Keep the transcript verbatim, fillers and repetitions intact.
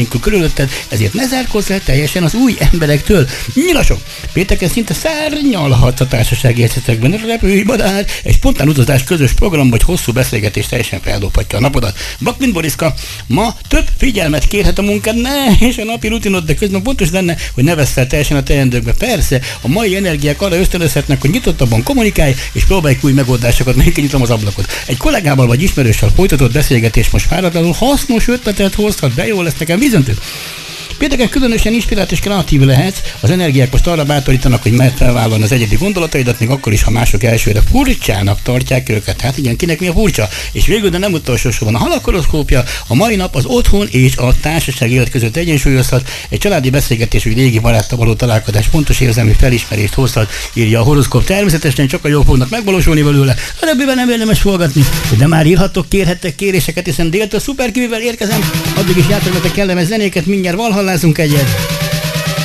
nélkül körülötted, ezért ne zárkózz el teljesen az új emberektől. Nyilasok! Pénteken szinte szárnyalhatsz a társasági érzetekben. Repülj, madár! Egy spontán utazás, közös program vagy hosszú beszélgetés teljesen feldobhatja a napodat. Baklin Boriska, ma több figyelmet kérhet a munkád, ne, és a napi rutinod, de közben fontos lenne, hogy ne vessz el teljesen a teendőkbe. Persze, a mai energiák arra ösztönözhetnek, hogy nyitottabban kommunikálj, és próbálj új megoldásokat, még nyitom az ablakot. Egy kollégával vagy ismerőssel folytatott beszélgetés most fáradtanul hasznos ötletet hozhat be, jó lesz nekem vízöntő. Pénteken különösen inspirált és kreatív lehetsz, az energiák most arra bátorítanak, hogy mert felvállalni az egyedi gondolataidat, még akkor is, ha mások elsőre furcsának tartják őket. Hát igen, kinek mi a furcsa? És végül, de nem utolsó sorban a halakhoroszkópja, a mai nap az otthon és a társaság élet között egyensúlyozhat, egy családi beszélgetés, vagy régi baráttal való találkozás pontos érzelmi felismerést hozhat, írja a horoszkóp. Természetesen csak a jól fognak megvalósulni belőle, a többiben nem érdemes forgatni, de már írhattok, kérhettek kéréseket, hiszen déltől szuper kivivel érkezem, addig is játszatok kellemes zenéket, mindjárt valhallázunk egyet.